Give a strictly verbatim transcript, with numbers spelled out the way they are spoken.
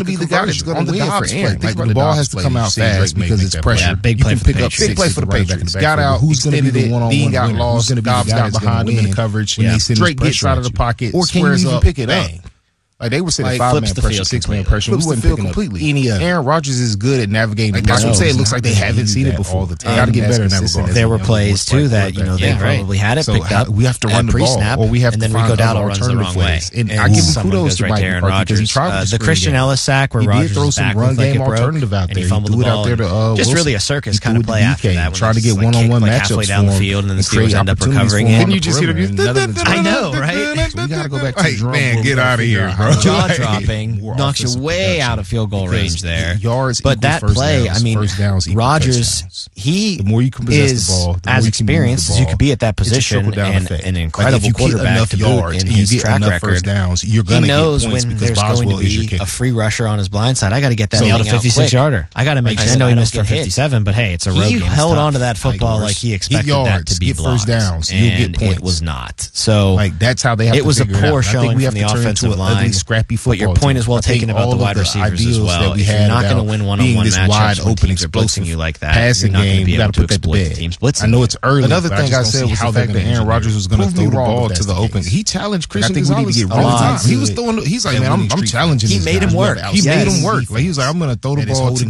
going to be the guy that's going to win for Aaron. Like the ball has to come out fast because it's pressure. Big you play can for pick the up Patriots. big play for the Patriots. Got out. Who's going to be the one-on-one got winner? lost. Who's going to be Dobbs the guy got that's behind going him to in win? coverage. When Yeah. they send Drake this gets pressure out at of the you? pocket. Or can you squares even up, pick it up? bang. Like they were sending Like, five flips man the pressure, field six man completely. pressure. We Flips the wasn't field picking up completely. any of it. Aaron Rodgers is good at navigating. Like, the that's what I'm pocket. saying. It looks like they haven't seen it All before. the time. Got to get That's better in that consistent regard. as There a were young plays quarterback. too that you know they Yeah, right. probably had it So picked how- up. we have to at run the ball, pre-snap, or we have and to then find Rico other Dowdle runs the alternative wrong way. ways. And And I give him someone kudos goes to right Mike to Aaron McCarthy because he Rodgers. tried Uh, with the screen Christian game. Ellis sack where He did Rodgers throw is some back run looked like game it broke, alternative out and he there. He fumbled threw the it out ball. there to, and uh, just Wilson. really a circus He kind threw of it to play after D K, that. when try they to get just, like, one-on-one kick, like, halfway matchups down the for him field, and then the and create Steelers end up opportunities recovering for him it. on the Didn't you just hear the I know, right? So we got to go back to the Like, drum man, board. get We gotta out of figure here, out bro. how to Jaw get dropping more knocks you offensive way production. out of field goal Because range there. yards But equal that first play, downs, I mean, first downs equal Rodgers, touchdowns. he The more you can possess is the ball, the more as you can move experienced the as you ball. could be at that It's a position, trickle-down and effect. an Like, incredible if you get quarterback enough to boot yards in and you his get track enough record. first downs, you're He gonna get knows points when because there's going Boswell to is your be kicker. a free rusher on his blind side. I got to get that So thing nailed a out quick. fifty-six yarder. I got to make Like, sure I know that he I don't missed get for hit. fifty-seven, but hey, it's a road He game. It's held tough. on to that football like he expected yards, that to be get first blocked, downs, you'll get and points. it was not. So Like that's how they have it to was a figure it out. poor I think showing we have from the to turn offensive into an line. ugly, scrappy But your football point team. is well I think taken about all the of wide receivers as ideals well. that we If you're had not going to about win being one-on-one this matchups wide when open, teams are blitzing explosive you like that, passing you're not going to game, be we able got to to put that to exploit the bed. teams blitzing. I know it's early. Another but thing I, I just said don't see was how the they're fact going that to Aaron Rodgers was going to Prove throw me the wrong ball if to that's the the open. case. He challenged Like, I Christian think we need to Gonzalez get all the Rodgers time. to He was it. throwing. He's like, And man, we I'm, need I'm street challenging. He this made guy. him work. He Yes. made him work. Like he was like, I'm going to throw the That his ball whole to